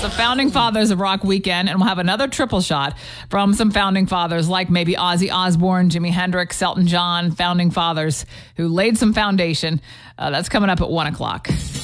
It's a Founding Fathers of Rock weekend, and we'll have another triple shot from some Founding Fathers like maybe Ozzy Osbourne, Jimi Hendrix, Elton John, Founding Fathers who laid some foundation. That's coming up at 1 o'clock.